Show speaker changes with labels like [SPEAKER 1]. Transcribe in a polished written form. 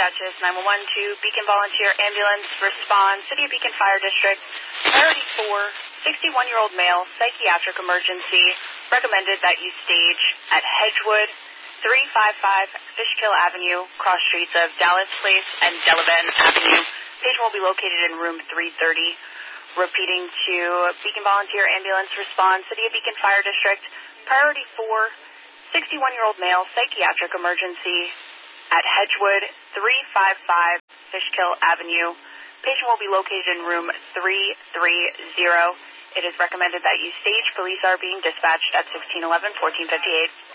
[SPEAKER 1] Dutchess, 911 to Beacon Volunteer Ambulance, respond, City of Beacon Fire District, priority 4, 61-year-old male, psychiatric emergency, recommended that you stage at Hedgewood, 355 Fishkill Avenue, cross streets of Dallas Place and Delavan Avenue. Patient will be located in room 330. Repeating to Beacon Volunteer Ambulance, respond, City of Beacon Fire District, priority 4, 61-year-old male, psychiatric emergency at Hedgewood, 355 Fishkill Avenue. Patient will be located in room 330. It is recommended that you stage. Police are being dispatched at 1611-1458.